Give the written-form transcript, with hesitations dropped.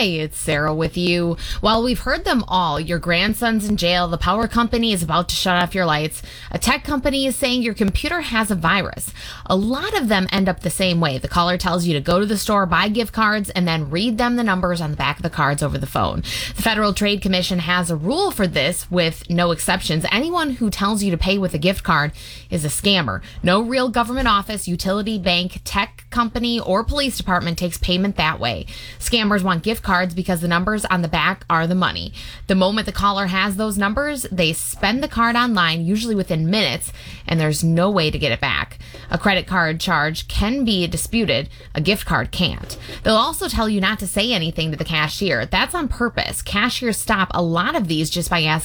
Hi, it's Sarah with you. Well, we've heard them all. Your grandson's in jail. The power company is about to shut off your lights. A tech company is saying your computer has a virus. A lot of them end up the same way. The caller tells you to go to the store, buy gift cards, and then read them the numbers on the back of the cards over the phone. The Federal Trade Commission has a rule for this with no exceptions. Anyone who tells you to pay with a gift card is a scammer. No real government office, utility, bank, tech company, or police department takes payment that way. Scammers want gift cards because the numbers on the back are the money. The moment the caller has those numbers, they spend the card online, usually within minutes, and there's no way to get it back. A credit card charge can be disputed. A gift card can't. They'll also tell you not to say anything to the cashier. That's on purpose. Cashiers stop a lot of these just by asking